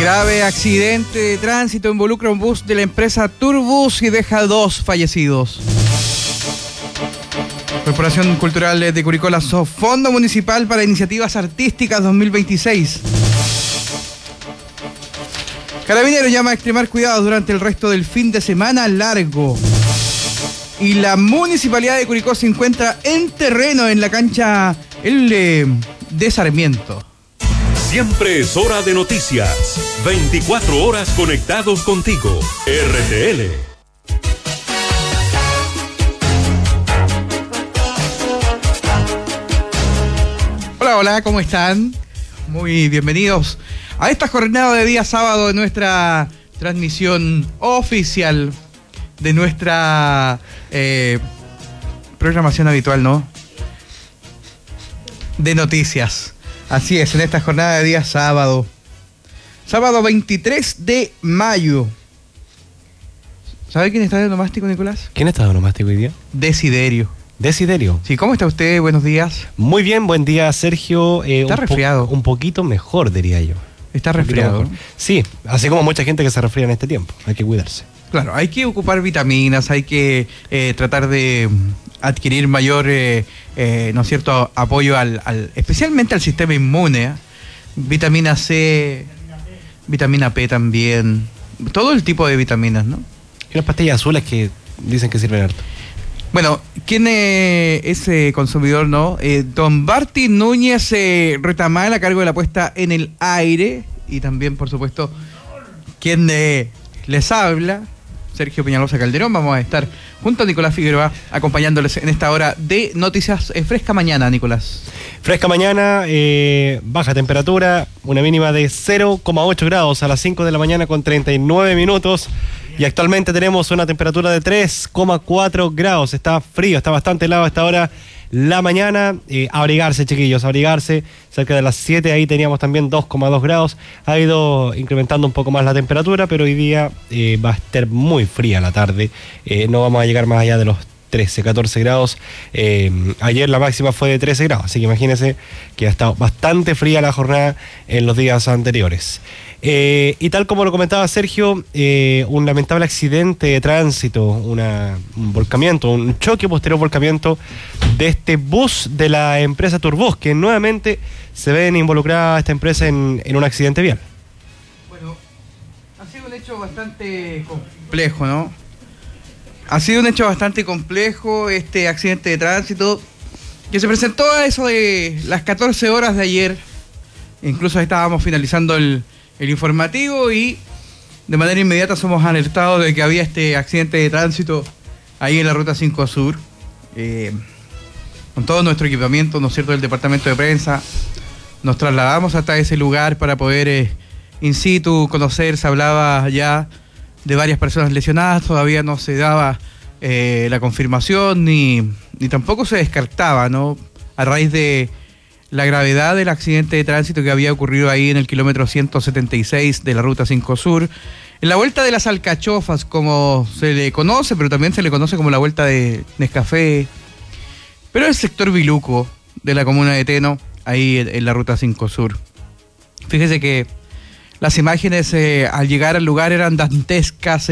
Grave accidente de tránsito involucra un bus de la empresa Turbus y deja 2 fallecidos. Corporación Cultural de Curicó lanzó Fondo Municipal para Iniciativas Artísticas 2026. Carabineros llama a extremar cuidados durante el resto del fin de semana largo. Y la Municipalidad de Curicó se encuentra en terreno en la cancha de Sarmiento. Siempre es hora de noticias. 24 horas conectados contigo. RTL. Hola, hola, ¿cómo están? Muy bienvenidos a esta jornada de día sábado de nuestra transmisión oficial de nuestra programación habitual, ¿no? De noticias. Así es, en esta jornada de día sábado. Sábado 23 de mayo. ¿Sabe quién está de onomástico, Nicolás? ¿Quién está de onomástico hoy día? Desiderio. Desiderio. Sí, ¿cómo está usted? Buenos días. Muy bien, buen día, Sergio. Está resfriado. Un poquito mejor, diría yo. Está resfriado. Sí, así como mucha gente que se resfría en este tiempo. Hay que cuidarse. Claro, hay que ocupar vitaminas, hay que tratar de adquirir mayor, ¿no es cierto?, apoyo especialmente al sistema inmune. Vitamina C, vitamina P también, todo el tipo de vitaminas, ¿no? Y las pastillas azules que dicen que sirven harto. Bueno, ¿quién es consumidor, no? Don Barty Núñez Retamal a cargo de la puesta en el aire y también, por supuesto, quien les habla, Sergio Peñalosa Calderón. Vamos a estar junto a Nicolás Figueroa acompañándoles en esta hora de noticias. Fresca mañana, Nicolás. Fresca mañana, baja temperatura, una mínima de 0,8 grados a las 5 de la mañana con 39 minutos. Y actualmente tenemos una temperatura de 3,4 grados. Está frío, está bastante helado a esta hora la mañana. Abrigarse, chiquillos, abrigarse. Cerca de las 7 ahí teníamos también 2,2 grados. Ha ido incrementando un poco más la temperatura, pero hoy día va a estar muy fría la tarde. No vamos a llegar más allá de los 13, 14 grados. Ayer la máxima fue de 13 grados, así que imagínense que ha estado bastante fría la jornada en los días anteriores. Y tal como lo comentaba Sergio, un lamentable accidente de tránsito, un volcamiento, un choque posterior volcamiento de este bus de la empresa Turbus, que nuevamente se ven involucrada esta empresa en un accidente vial. Bueno, ha sido un hecho bastante complejo, ¿no? Ha sido un hecho bastante complejo este accidente de tránsito que se presentó a eso de las 14 horas de ayer. Incluso estábamos finalizando el informativo y de manera inmediata somos alertados de que había este accidente de tránsito ahí en la Ruta 5 Sur. Con todo nuestro equipamiento, ¿no es cierto?, del departamento de prensa, nos trasladamos hasta ese lugar para poder in situ conocer. Se hablaba ya de varias personas lesionadas, todavía no se daba la confirmación ni tampoco se descartaba, ¿no?, a raíz de la gravedad del accidente de tránsito que había ocurrido ahí en el kilómetro 176 de la Ruta 5 Sur, en la vuelta de las Alcachofas, como se le conoce, pero también se le conoce como la vuelta de Nescafé, pero el sector Biluco de la comuna de Teno, ahí en la Ruta 5 Sur. Fíjese que las imágenes al llegar al lugar eran dantescas,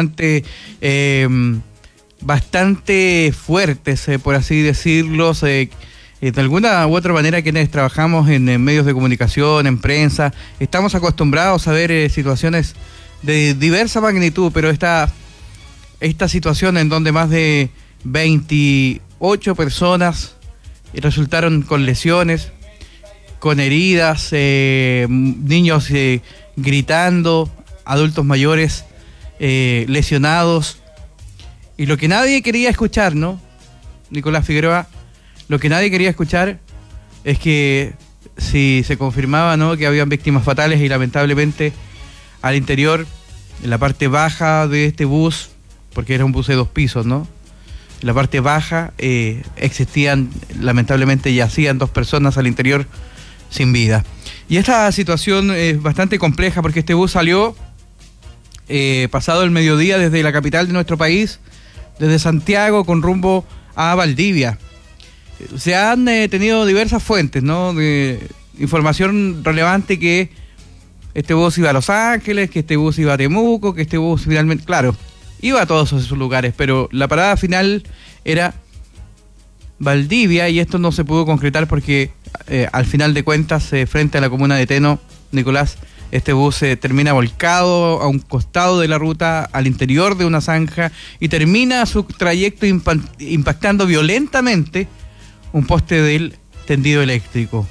bastante fuertes, por así decirlo. De alguna u otra manera, quienes trabajamos en medios de comunicación, en prensa, estamos acostumbrados a ver situaciones de diversa magnitud, pero esta situación en donde más de 28 personas resultaron con lesiones, con heridas, niños gritando, adultos mayores lesionados, y lo que nadie quería escuchar, ¿no?, Nicolás Figueroa, lo que nadie quería escuchar es que si se confirmaba, ¿no?, que habían víctimas fatales, y lamentablemente al interior, en la parte baja de este bus, porque era un bus de 2 pisos, ¿no?, en la parte baja existían, lamentablemente yacían 2 personas al interior sin vida. Y esta situación es bastante compleja porque este bus salió pasado el mediodía desde la capital de nuestro país, desde Santiago, con rumbo a Valdivia. Se han tenido diversas fuentes, ¿no?, de información relevante que este bus iba a Los Ángeles, que este bus iba a Temuco, que este bus finalmente, claro, iba a todos esos lugares, pero la parada final era Valdivia y esto no se pudo concretar porque al final de cuentas, frente a la comuna de Teno, Nicolás, este bus termina volcado a un costado de la ruta, al interior de una zanja, y termina su trayecto impactando violentamente un poste del tendido eléctrico.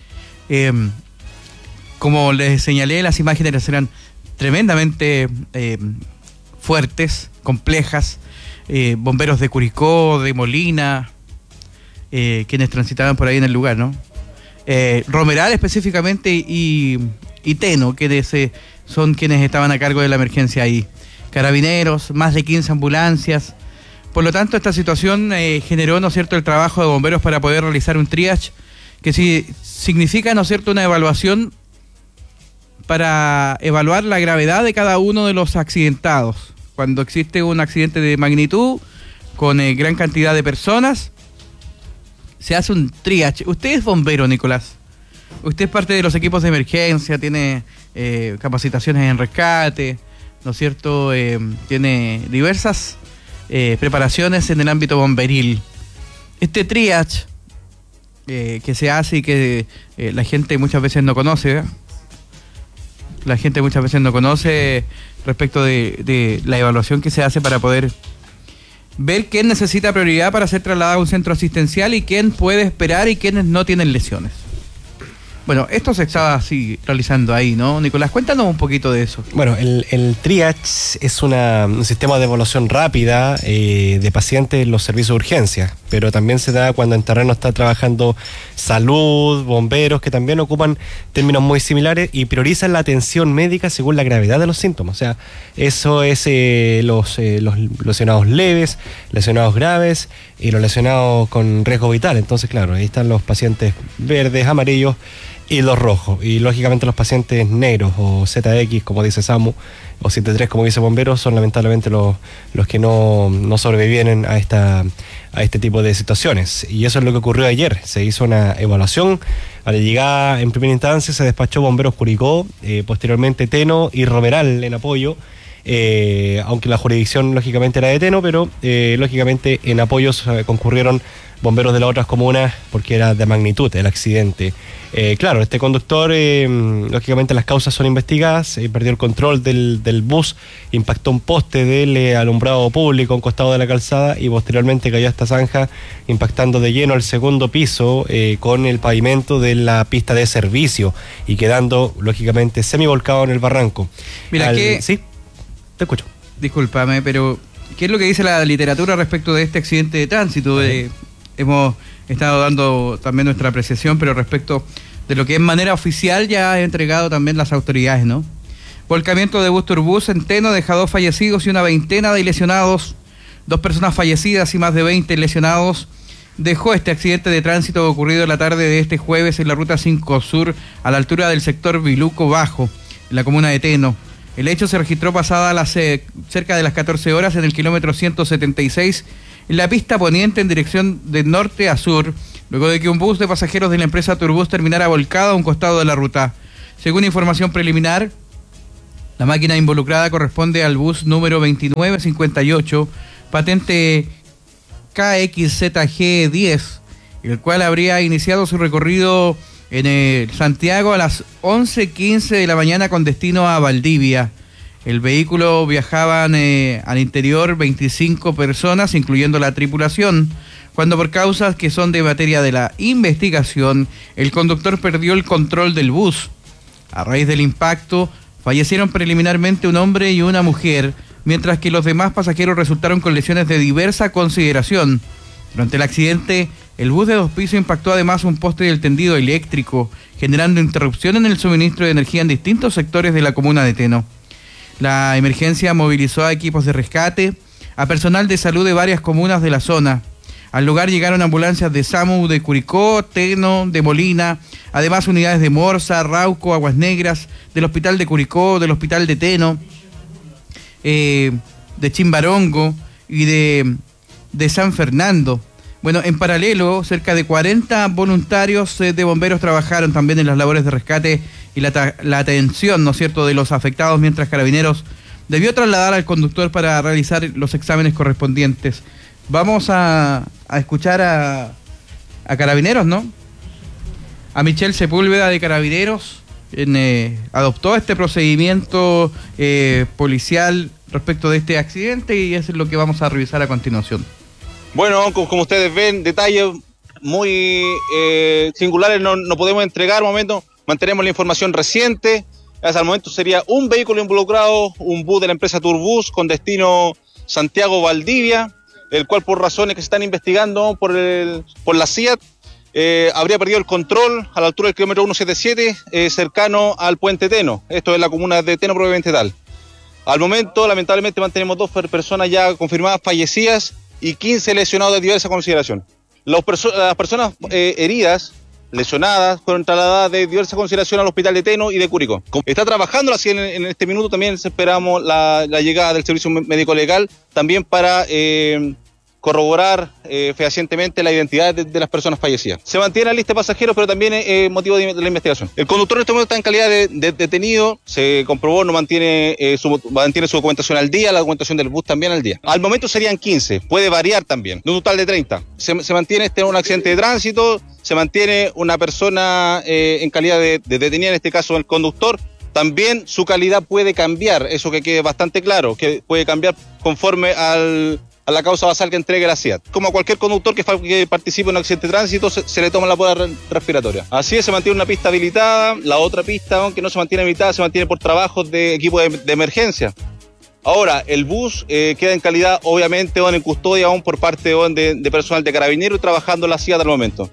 Como les señalé, las imágenes eran tremendamente fuertes, complejas. Bomberos de Curicó, de Molina, quienes transitaban por ahí en el lugar, ¿no? Romeral específicamente y Teno, quienes son quienes estaban a cargo de la emergencia ahí. Carabineros, más de 15 ambulancias. Por lo tanto, esta situación generó, ¿no es cierto?, el trabajo de bomberos para poder realizar un triage, que sí significa, ¿no es cierto?, una evaluación para evaluar la gravedad de cada uno de los accidentados. Cuando existe un accidente de magnitud, con gran cantidad de personas, se hace un triage. Usted es bombero, Nicolás. Usted es parte de los equipos de emergencia, tiene capacitaciones en rescate, ¿no es cierto? Tiene diversas preparaciones en el ámbito bomberil. Este triage que se hace y que la gente muchas veces no conoce, respecto de la evaluación que se hace para poder ver quién necesita prioridad para ser trasladado a un centro asistencial y quién puede esperar y quiénes no tienen lesiones. Bueno, esto se estaba así realizando ahí, ¿no? Nicolás, cuéntanos un poquito de eso. Bueno, el triage es un sistema de evaluación rápida de pacientes en los servicios de urgencia, pero también se da cuando en terreno está trabajando salud, bomberos, que también ocupan términos muy similares y priorizan la atención médica según la gravedad de los síntomas. O sea, eso es los lesionados leves, lesionados graves y los lesionados con riesgo vital. Entonces, claro, ahí están los pacientes verdes, amarillos y los rojos, y lógicamente los pacientes negros o ZX, como dice SAMU, o 73, como dice Bomberos, son lamentablemente los que no sobreviven a este tipo de situaciones. Y eso es lo que ocurrió ayer. Se hizo una evaluación. A la llegada, en primera instancia, se despachó Bomberos Curicó, posteriormente Teno y Romeral en apoyo, aunque la jurisdicción lógicamente era de Teno, pero lógicamente en apoyos concurrieron bomberos de las otras comunas porque era de magnitud el accidente. Claro, este conductor, lógicamente las causas son investigadas, perdió el control del bus, impactó un poste del alumbrado público a un costado de la calzada y posteriormente cayó a esta zanja, impactando de lleno el segundo piso con el pavimento de la pista de servicio y quedando lógicamente semivolcado en el barranco. Mira, sí, te escucho. Discúlpame, pero ¿qué es lo que dice la literatura respecto de este accidente de tránsito? Hemos estado dando también nuestra apreciación, pero respecto de lo que en manera oficial ya ha entregado también las autoridades, ¿no? Volcamiento de bus turbús en Teno deja 2 fallecidos y una veintena de lesionados. 2 personas fallecidas y más de 20 lesionados dejó este accidente de tránsito ocurrido en la tarde de este jueves en la ruta 5 Sur, a la altura del sector Viluco Bajo, en la comuna de Teno. El hecho se registró pasada cerca de las 14 horas en el kilómetro 176, en la pista poniente en dirección de norte a sur, luego de que un bus de pasajeros de la empresa Turbus terminara volcado a un costado de la ruta. Según información preliminar, la máquina involucrada corresponde al bus número 2958, patente KXZG10, el cual habría iniciado su recorrido en Santiago a las 11:15 de la mañana con destino a Valdivia. El vehículo viajaban al interior 25 personas, incluyendo la tripulación, cuando por causas que son de materia de la investigación, el conductor perdió el control del bus. A raíz del impacto, fallecieron preliminarmente un hombre y una mujer, mientras que los demás pasajeros resultaron con lesiones de diversa consideración. Durante el accidente, el bus de 2 pisos impactó además un poste del tendido eléctrico, generando interrupción en el suministro de energía en distintos sectores de la comuna de Teno. La emergencia movilizó a equipos de rescate, a personal de salud de varias comunas de la zona. Al lugar llegaron ambulancias de SAMU de Curicó, Teno, de Molina, además unidades de Morsa, Rauco, Aguas Negras, del Hospital de Curicó, del Hospital de Teno, de Chimbarongo y de San Fernando. Bueno, en paralelo, cerca de 40 voluntarios de bomberos trabajaron también en las labores de rescate y la atención, ¿no es cierto?, de los afectados, mientras Carabineros debió trasladar al conductor para realizar los exámenes correspondientes. Vamos a escuchar a Carabineros, ¿no? A Michelle Sepúlveda de Carabineros, quien adoptó este procedimiento policial respecto de este accidente, y eso es lo que vamos a revisar a continuación. Bueno, como ustedes ven, detalles muy singulares no podemos entregar al momento, mantenemos la información reciente. Hasta el momento sería un vehículo involucrado, un bus de la empresa Turbus con destino Santiago-Valdivia, el cual por razones que se están investigando por la CIAT, habría perdido el control a la altura del kilómetro 177, cercano al puente Teno. Esto es la comuna de Teno propiamente tal. Al momento, lamentablemente, mantenemos 2 personas ya confirmadas fallecidas y 15 lesionados de diversa consideración. Las personas heridas, lesionadas, fueron trasladadas de diversa consideración al hospital de Teno y de Curicó. Está trabajando así en este minuto, también esperamos la llegada del servicio médico legal, también para corroborar fehacientemente la identidad de las personas fallecidas. Se mantiene la lista de pasajeros, pero también es motivo de la investigación. El conductor en este momento está en calidad de detenido, se comprobó, mantiene su documentación al día, la documentación del bus también al día. Al momento serían 15, puede variar también, de un total de 30. Se mantiene un accidente de tránsito, se mantiene una persona en calidad de detenida, en este caso el conductor. También su calidad puede cambiar, eso que quede bastante claro, que puede cambiar conforme a la causa basal que entregue la CIAT. Como a cualquier conductor que participe en un accidente de tránsito, se le toma la prueba respiratoria. Así es, se mantiene una pista habilitada, la otra pista, aunque no se mantiene habilitada, se mantiene por trabajos de equipo de emergencia. Ahora, el bus queda en calidad, obviamente, en custodia aún por parte de personal de Carabineros trabajando en la CIAT al momento.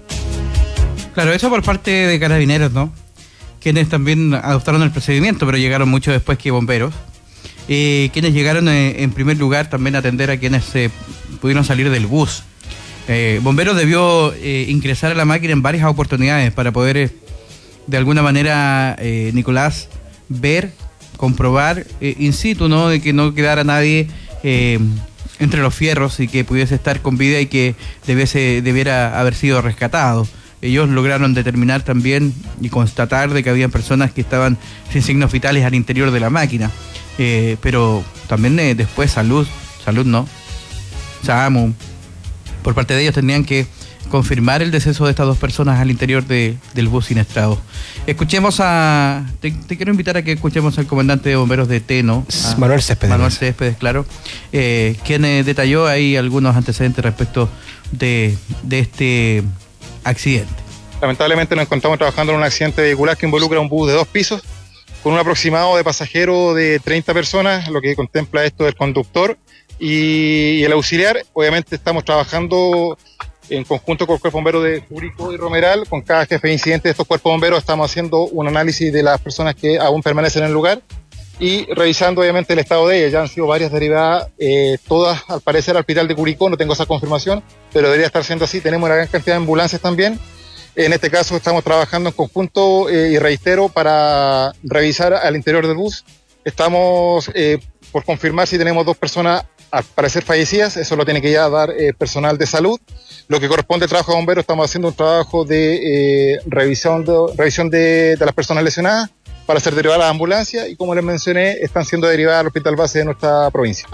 Claro, eso por parte de Carabineros, ¿no? Quienes también adoptaron el procedimiento, pero llegaron mucho después que bomberos. Quienes llegaron en primer lugar también a atender a quienes pudieron salir del bus. Bomberos debió ingresar a la máquina en varias oportunidades para poder, de alguna manera, Nicolás, ver, comprobar in situ, ¿no?, de que no quedara nadie entre los fierros y que pudiese estar con vida y que debiera haber sido rescatado. Ellos lograron determinar también y constatar de que había personas que estaban sin signos vitales al interior de la máquina. Pero también después salud no, SAMU, por parte de ellos tenían que confirmar el deceso de estas 2 personas al interior del bus siniestrado. Escuchemos te quiero invitar a que escuchemos al comandante de bomberos de Teno, Manuel Céspedes. Manuel Céspedes, claro, quien detalló ahí algunos antecedentes respecto de este accidente. Lamentablemente nos encontramos trabajando en un accidente vehicular que involucra un bus de 2 pisos, con un aproximado de pasajeros de 30 personas, lo que contempla esto del conductor y el auxiliar. Obviamente estamos trabajando en conjunto con el Cuerpo Bombero de Curicó y Romeral. Con cada jefe de incidente de estos cuerpos bomberos estamos haciendo un análisis de las personas que aún permanecen en el lugar y revisando obviamente el estado de ellas. Ya han sido varias derivadas, todas al parecer al hospital de Curicó, no tengo esa confirmación, pero debería estar siendo así. Tenemos una gran cantidad de ambulancias también. En este caso estamos trabajando en conjunto y reitero para revisar al interior del bus. Estamos por confirmar si tenemos 2 personas al parecer fallecidas, eso lo tiene que ya dar personal de salud. Lo que corresponde al trabajo de bomberos, estamos haciendo un trabajo de revisión de las personas lesionadas para ser derivadas a la ambulancia y como les mencioné, están siendo derivadas al hospital base de nuestra provincia.